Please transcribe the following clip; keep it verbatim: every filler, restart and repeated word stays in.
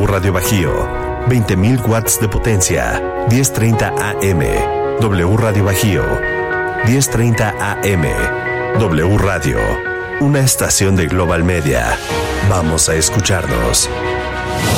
Radio Bajío, veinte mil watts de potencia, diez treinta A M. W Radio Bajío, diez treinta A M. W Radio, una estación de Global Media. Vamos a escucharnos.